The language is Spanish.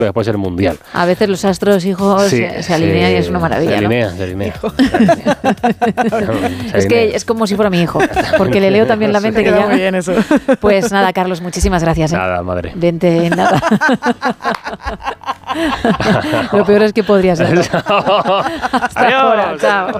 después el Mundial. A veces los astros, hijos, se alinean y es una maravilla, se alinea. Es que es como si fuera mi hijo, porque le leo también la mente que ya... Muy bien eso. Pues nada, Carlos, muchísimas gracias. Nada, madre. Vente, nada. Lo peor es que podría ser. Hasta ahora, chao.